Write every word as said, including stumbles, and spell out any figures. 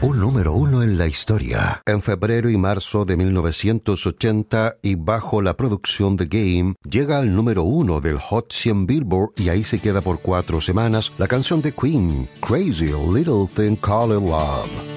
Un número uno en la historia. En febrero y marzo de mil novecientos ochenta y bajo la producción de Game, llega al número uno del Hot cien Billboard y ahí se queda por cuatro semanas la canción de Queen, Crazy Little Thing Called Love.